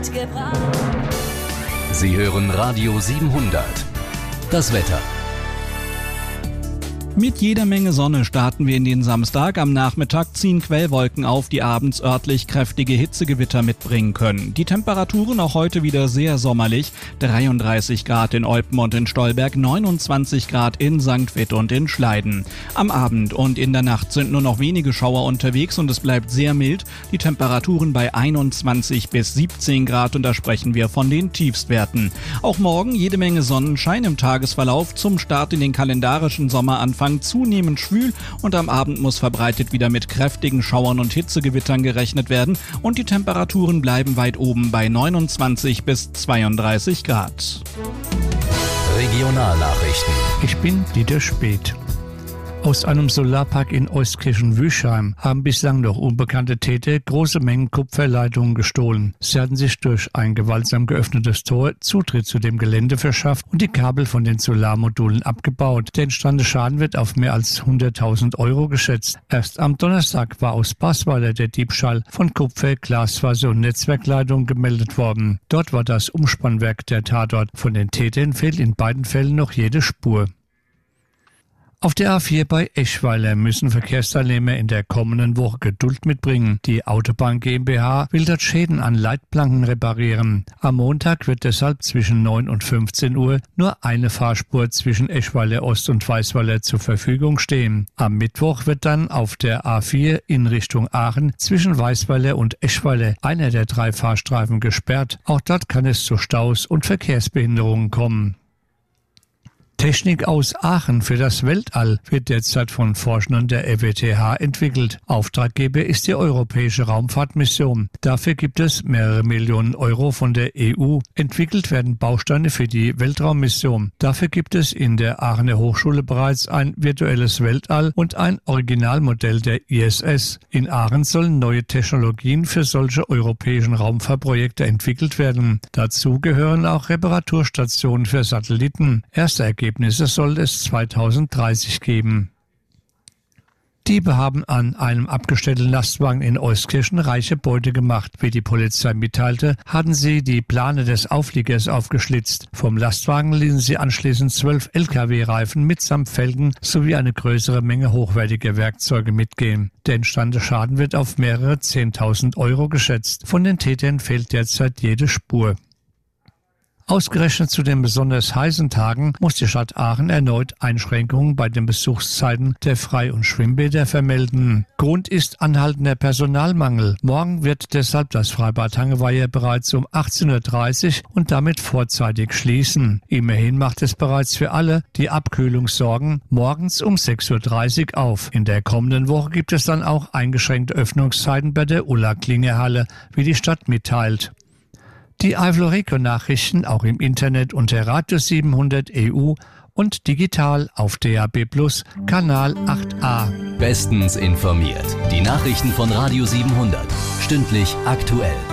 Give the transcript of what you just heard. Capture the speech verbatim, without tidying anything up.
Sie hören Radio siebenhundert. Das Wetter. Mit jeder Menge Sonne starten wir in den Samstag. Am Nachmittag ziehen Quellwolken auf, die abends örtlich kräftige Hitzegewitter mitbringen können. Die Temperaturen auch heute wieder sehr sommerlich. dreiunddreißig Grad in Olpen und in Stolberg, neunundzwanzig Grad in Sankt Vith und in Schleiden. Am Abend und in der Nacht sind nur noch wenige Schauer unterwegs und es bleibt sehr mild. Die Temperaturen bei einundzwanzig bis siebzehn Grad und da sprechen wir von den Tiefstwerten. Auch morgen jede Menge Sonnenschein im Tagesverlauf. Zum Start in den kalendarischen Sommeranfang zunehmend schwül und am Abend muss verbreitet wieder mit kräftigen Schauern und Hitzegewittern gerechnet werden und die Temperaturen bleiben weit oben bei neunundzwanzig bis zweiunddreißig Grad. Regionalnachrichten. Ich bin Dieter Speth. Aus einem Solarpark in Euskirchen-Wüschheim haben bislang noch unbekannte Täter große Mengen Kupferleitungen gestohlen. Sie hatten sich durch ein gewaltsam geöffnetes Tor Zutritt zu dem Gelände verschafft und die Kabel von den Solarmodulen abgebaut. Der entstandene Schaden wird auf mehr als hunderttausend Euro geschätzt. Erst am Donnerstag war aus Basweiler der Diebstahl von Kupfer, Glasfaser und Netzwerkleitungen gemeldet worden. Dort war das Umspannwerk der Tatort. Von den Tätern fehlt in beiden Fällen noch jede Spur. Auf der A vier bei Eschweiler müssen Verkehrsteilnehmer in der kommenden Woche Geduld mitbringen. Die Autobahn GmbH will dort Schäden an Leitplanken reparieren. Am Montag wird deshalb zwischen neun und fünfzehn Uhr nur eine Fahrspur zwischen Eschweiler Ost und Weißweiler zur Verfügung stehen. Am Mittwoch wird dann auf der A vier in Richtung Aachen zwischen Weißweiler und Eschweiler einer der drei Fahrstreifen gesperrt. Auch dort kann es zu Staus und Verkehrsbehinderungen kommen. Technik aus Aachen für das Weltall wird derzeit von Forschern der R W T H entwickelt. Auftraggeber ist die Europäische Raumfahrtmission. Dafür gibt es mehrere Millionen Euro von der E U. Entwickelt werden Bausteine für die Weltraummission. Dafür gibt es in der Aachener Hochschule bereits ein virtuelles Weltall und ein Originalmodell der I S S. In Aachen sollen neue Technologien für solche europäischen Raumfahrtprojekte entwickelt werden. Dazu gehören auch Reparaturstationen für Satelliten. Erste Ergebnisse soll es zweitausenddreißig geben. Diebe haben an einem abgestellten Lastwagen in Euskirchen reiche Beute gemacht. Wie die Polizei mitteilte, hatten sie die Plane des Aufliegers aufgeschlitzt. Vom Lastwagen ließen sie anschließend zwölf L K W-Reifen mitsamt Felgen sowie eine größere Menge hochwertiger Werkzeuge mitgehen. Der entstandene Schaden wird auf mehrere zehntausend Euro geschätzt. Von den Tätern fehlt derzeit jede Spur. Ausgerechnet zu den besonders heißen Tagen muss die Stadt Aachen erneut Einschränkungen bei den Besuchszeiten der Frei- und Schwimmbäder vermelden. Grund ist anhaltender Personalmangel. Morgen wird deshalb das Freibad Hangeweiher bereits um achtzehn Uhr dreißig und damit vorzeitig schließen. Immerhin macht es bereits für alle, die Abkühlung sorgen, morgens um sechs Uhr dreißig auf. In der kommenden Woche gibt es dann auch eingeschränkte Öffnungszeiten bei der Ulla-Klinger-Halle, wie die Stadt mitteilt. Die Eifel-Region-Nachrichten auch im Internet unter Radio siebenhundert E U und digital auf D A B Plus, Kanal acht a. Bestens informiert. Die Nachrichten von Radio siebenhundert. Stündlich aktuell.